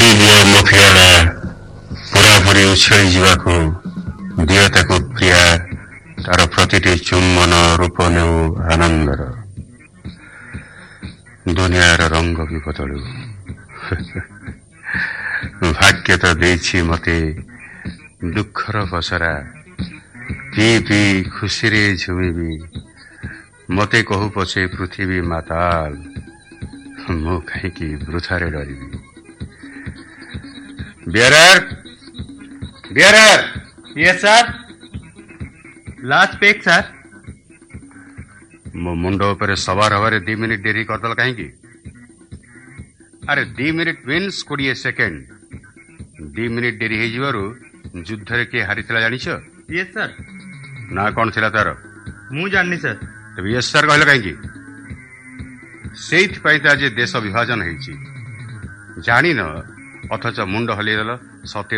ଦିଅ ମୋ ଫିଆଲା ପୁରାପୁରି ଉଛଳି ଯିବାକୁ ଦିଅ ତାକୁ ପ୍ରିୟା ତାର ପ୍ରତିଟି ଚୁମ୍ବନ ରୂପ ନେଉ ଆନନ୍ଦର ଦୁନିଆର ରଙ୍ଗ ବି ବଦଳୁ ଭାଗ୍ୟ ତ ଦେଇଛି ମତେ ଦୁଃଖର ପସରା ପିଇ ପିଇ ଖୁସିରେ ଝୁମିବି ମତେ କହୁ ପଛେ ପୃଥିବୀ ମାତାଲ ମୁଁ କାହିଁକି ବୃଥାରେ ଡରିବି ବିୟରର Yes, sir. Last page, sir. ମୋ ମୁଣ୍ଡ ଉପରେ ସବାର ହବାରେ 2 ମିନିଟ୍ ଡେରି କରିଦେଲ କାହିଁକି ଆରେ 2 ମିନିଟ୍ ମିନ୍ସ 20 ସେକେଣ୍ଡ 2 ମିନିଟ୍ ଡେରି ହେଇଯିବାରୁ ଯୁଦ୍ଧରେ କିଏ ହାରିଥିଲା ଜାଣିଛ Yes, sir. ନା କଣ ଥିଲା ତାର ମୁଁ ଜାଣିନି sir. ତେବେ ୟେସ୍ ସାର୍ କହିଲ କାହିଁକି ସେଇଥିପାଇଁ ତ ଆଜି ଦେଶ ବିଭାଜନ ହେଇଛି ଜାଣିନ ଅଥଚ ମୁଣ୍ଡ ହଲେଇଦେଲ ସତେ